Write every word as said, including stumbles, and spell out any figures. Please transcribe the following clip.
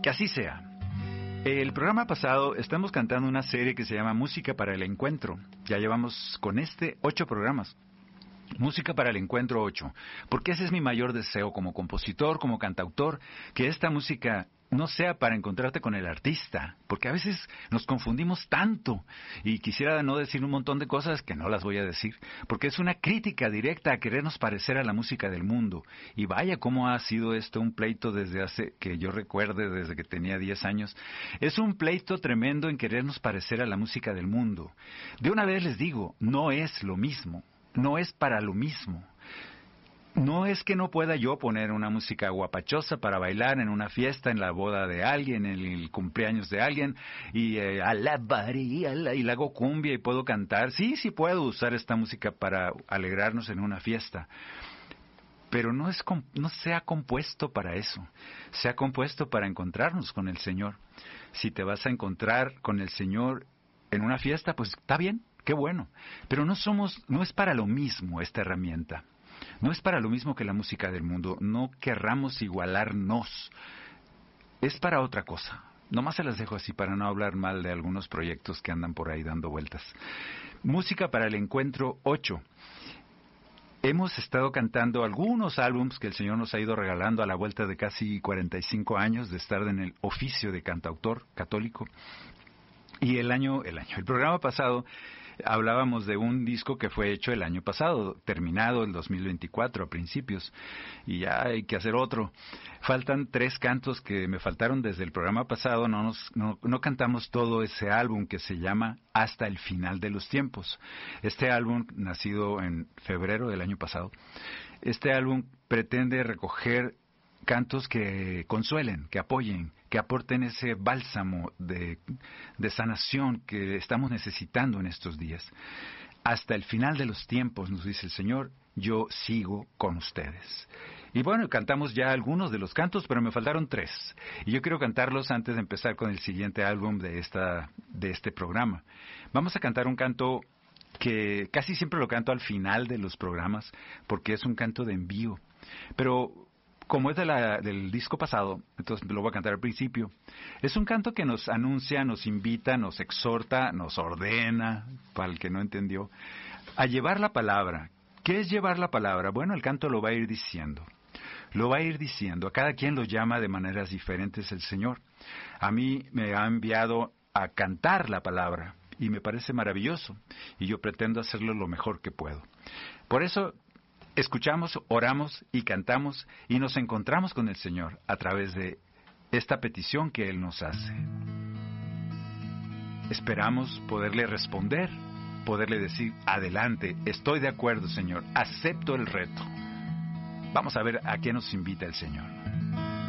Que así sea. El programa pasado estamos cantando una serie que se llama Música para el Encuentro. Ya llevamos con este ocho programas. Música para el Encuentro ocho. Porque ese es mi mayor deseo como compositor, como cantautor, que esta música no sea para encontrarte con el artista, porque a veces nos confundimos tanto, y quisiera no decir un montón de cosas que no las voy a decir, porque es una crítica directa a querernos parecer a la música del mundo, y vaya cómo ha sido esto un pleito desde hace, que yo recuerde, desde que tenía diez años, es un pleito tremendo en querernos parecer a la música del mundo. De una vez les digo, no es lo mismo, no es para lo mismo. No es que no pueda yo poner una música guapachosa para bailar en una fiesta, en la boda de alguien, en el cumpleaños de alguien, y eh, alabaría, y la hago cumbia y puedo cantar. Sí, sí puedo usar esta música para alegrarnos en una fiesta. Pero no, es, no se ha compuesto para eso. Se ha compuesto para encontrarnos con el Señor. Si te vas a encontrar con el Señor en una fiesta, pues está bien, qué bueno. Pero no somos, no es para lo mismo esta herramienta. No es para lo mismo que la música del mundo. No querramos igualarnos. Es para otra cosa. Nomás se las dejo así para no hablar mal de algunos proyectos que andan por ahí dando vueltas. Música para el Encuentro ocho. Hemos estado cantando algunos álbums que el Señor nos ha ido regalando a la vuelta de casi cuarenta y cinco años de estar en el oficio de cantautor católico. Y el año, el año, el programa pasado hablábamos de un disco que fue hecho el año pasado, terminado el dos mil veinticuatro a principios, y ya hay que hacer otro. Faltan tres cantos que me faltaron desde el programa pasado, no, nos, no, no cantamos todo ese álbum que se llama Hasta el Final de los Tiempos. Este álbum, nacido en febrero del año pasado, este álbum pretende recoger cantos que consuelen, que apoyen, que aporten ese bálsamo de, de sanación que estamos necesitando en estos días. Hasta el final de los tiempos, nos dice el Señor, yo sigo con ustedes. Y bueno, cantamos ya algunos de los cantos, pero me faltaron tres. Y yo quiero cantarlos antes de empezar con el siguiente álbum de, esta, de este programa. Vamos a cantar un canto que casi siempre lo canto al final de los programas, porque es un canto de envío. Pero como es de la, del disco pasado, entonces lo voy a cantar al principio. Es un canto que nos anuncia, nos invita, nos exhorta, nos ordena, para el que no entendió, a llevar la palabra. ¿Qué es llevar la palabra? Bueno, el canto lo va a ir diciendo. Lo va a ir diciendo. A cada quien lo llama de maneras diferentes el Señor. A mí me ha enviado a cantar la palabra y me parece maravilloso. Y yo pretendo hacerlo lo mejor que puedo. Por eso escuchamos, oramos y cantamos y nos encontramos con el Señor a través de esta petición que Él nos hace. Esperamos poderle responder, poderle decir, adelante, estoy de acuerdo, Señor, acepto el reto. Vamos a ver a qué nos invita el Señor.